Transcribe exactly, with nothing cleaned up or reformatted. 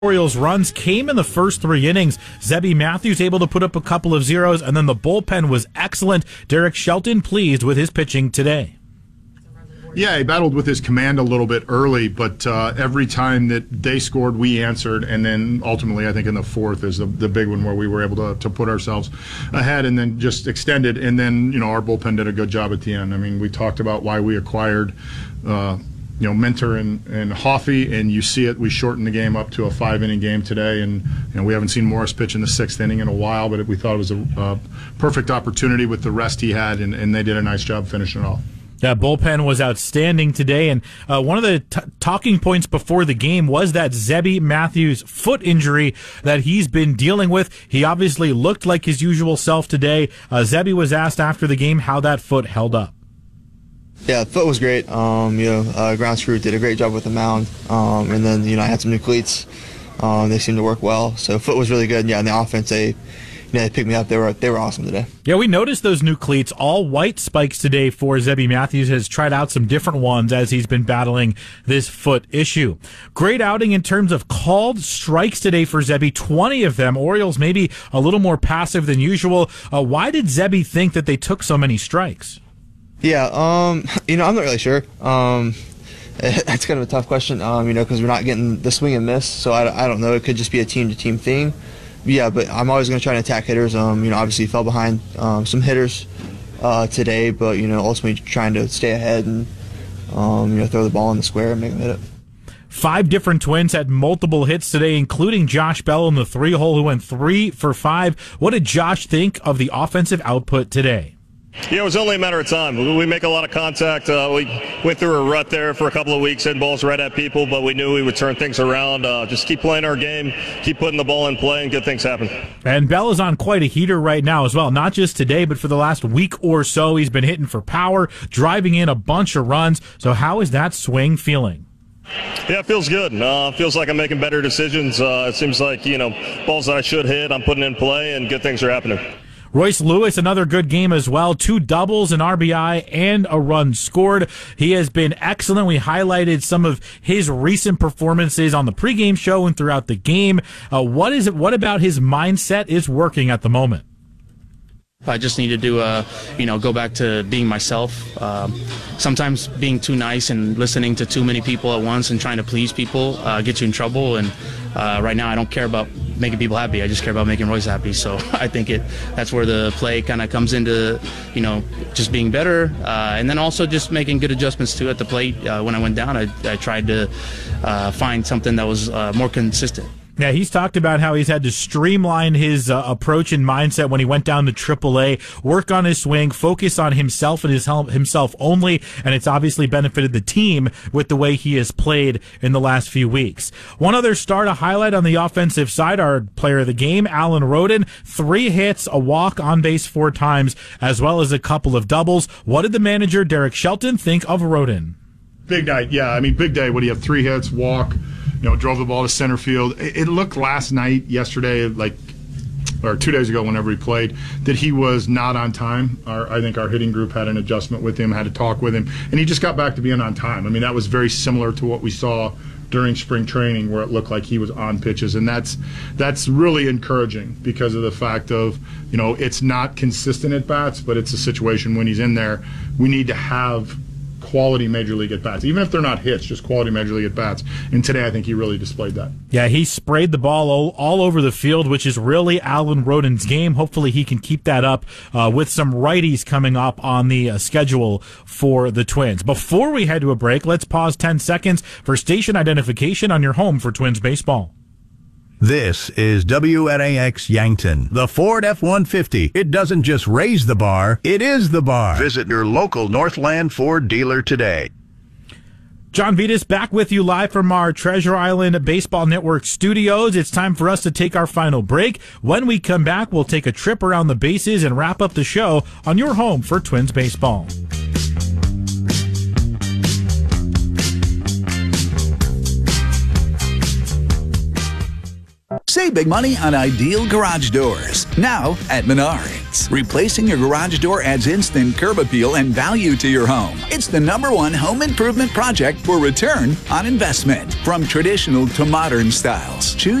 Orioles runs came in the first three innings. Zebby Matthews able to put up a couple of zeros, and then the bullpen was excellent. Derek Shelton pleased with his pitching today. Yeah, he battled with his command a little bit early, but uh, every time that they scored, we answered, and then ultimately, I think in the fourth is the, the big one where we were able to, to put ourselves ahead and then just extended, and then, you know, our bullpen did a good job at the end. I mean, we talked about why we acquired uh, you know, Minter and, and Hoffy, and you see it. We shortened the game up to a five-inning game today, and you know, we haven't seen Morris pitch in the sixth inning in a while, but we thought it was a, a perfect opportunity with the rest he had, and, and they did a nice job finishing it off. That bullpen was outstanding today, and uh, one of the t- talking points before the game was that Zebby Matthews foot injury that he's been dealing with. He obviously looked like his usual self today. Uh, Zebby was asked after the game how that foot held up. Yeah, the foot was great. Um, you know, uh, ground crew did a great job with the mound, um, and then you know I had some new cleats. Um, they seemed to work well, so foot was really good. And, yeah, in the offense, they, you know, they picked me up. They were they were awesome today. Yeah, we noticed those new cleats, all white spikes today for Zebby Matthews. Has tried out some different ones as he's been battling this foot issue. Great outing in terms of called strikes today for Zebby, twenty of them. Orioles maybe a little more passive than usual. Uh, why did Zebby think that they took so many strikes? Yeah, um, you know, I'm not really sure. Um, that's kind of a tough question, um, you know, because we're not getting the swing and miss, so I, I don't know. It could just be a team-to-team thing. But yeah, but I'm always going to try to attack hitters. Um, you know, obviously fell behind um, some hitters uh, today, but, you know, ultimately trying to stay ahead and, um, you know, throw the ball in the square and make them hit it. Five different Twins had multiple hits today, including Josh Bell in the three-hole, who went three for five. What did Josh think of the offensive output today? Yeah, it was only a matter of time. We make a lot of contact. Uh, we went through a rut there for a couple of weeks, hitting balls right at people, but we knew we would turn things around. Uh, just keep playing our game, keep putting the ball in play, and good things happen. And Bell is on quite a heater right now as well. Not just today, but for the last week or so, he's been hitting for power, driving in a bunch of runs. So how is that swing feeling? Yeah, it feels good. Uh, feels like I'm making better decisions. Uh, it seems like, you know, balls that I should hit, I'm putting in play, and good things are happening. Royce Lewis, another good game as well. Two doubles, an R B I, and a run scored. He has been excellent. We highlighted some of his recent performances on the pregame show and throughout the game. Uh, what is it? What about his mindset is working at the moment? I just need to do a, you know, go back to being myself. Um, sometimes being too nice and listening to too many people at once and trying to please people uh, get you in trouble. And uh, right now, I don't care about making people happy. I just care about making Royce happy. So I think it that's where the play kind of comes into, you know, just being better, uh, and then also just making good adjustments too at the plate. Uh, when I went down, I, I tried to uh, find something that was uh, more consistent. Yeah, he's talked about how he's had to streamline his uh, approach and mindset when he went down to triple A, work on his swing, focus on himself and his himself only, and it's obviously benefited the team with the way he has played in the last few weeks. One other star to highlight on the offensive side, our player of the game, Alan Roden, three hits, a walk, on base four times, as well as a couple of doubles. What did the manager, Derek Shelton, think of Roden? Big night, yeah. I mean, big day. What do you have? Three hits, walk. You know, drove the ball to center field. It looked last night, yesterday, like, or two days ago, whenever he played, that he was not on time. Our, I think our hitting group had an adjustment with him, had to talk with him, and he just got back to being on time. I mean, that was very similar to what we saw during spring training, where it looked like he was on pitches, and that's that's really encouraging because of the fact of, you know, it's not consistent at bats, but it's a situation when he's in there, we need to have quality major league at bats, even if they're not hits, just quality major league at bats. And today, I think he really displayed that. Yeah, he sprayed the ball all, all over the field, which is really Alan Roden's game. Hopefully, he can keep that up uh, with some righties coming up on the uh, schedule for the Twins. Before we head to a break, let's pause ten seconds for station identification on your home for Twins baseball. This is W N A X Yankton, the Ford F one fifty. It doesn't just raise the bar, it is the bar. Visit your local Northland Ford dealer today. John Vitas back with you live from our Treasure Island Baseball Network studios. It's time for us to take our final break. When we come back, we'll take a trip around the bases and wrap up the show on your home for Twins baseball. Say Save big money on ideal garage doors. Now at Menards. Replacing your garage door adds instant curb appeal and value to your home. It's the number one home improvement project for return on investment. From traditional to modern styles, choose